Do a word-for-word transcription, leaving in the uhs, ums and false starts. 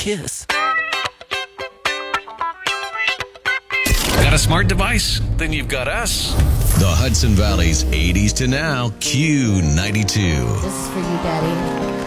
Kiss. Got a smart device? Then you've got us. The Hudson Valley's eighties to now Q ninety-two. This is for you, Daddy.